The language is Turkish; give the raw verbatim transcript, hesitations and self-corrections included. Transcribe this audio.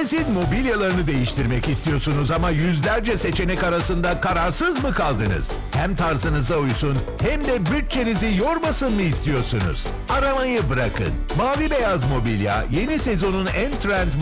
Evinizin mobilyalarını değiştirmek istiyorsunuz ama yüzlerce seçenek arasında kararsız mı kaldınız? Hem tarzınıza uysun hem de bütçenizi yormasın mı istiyorsunuz? Aramayı bırakın. Mavi Beyaz Mobilya yeni sezonun en trend